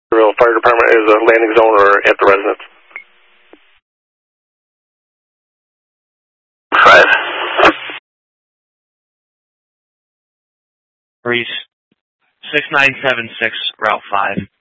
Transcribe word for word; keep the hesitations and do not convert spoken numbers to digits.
Real Fire Department is a landing zone or at the residence. Five. Breeze, six nine seven six, Route five.